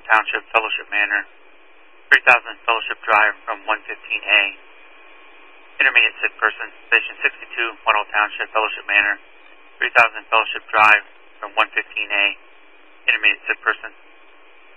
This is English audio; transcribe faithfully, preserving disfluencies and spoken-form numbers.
Township, Fellowship Manor, three thousand Fellowship Drive from one fifteen A. Intermediate sick person, Station sixty-two, One Old Township, Fellowship Manor, three thousand Fellowship Drive from one fifteen A. Intermediate sick person.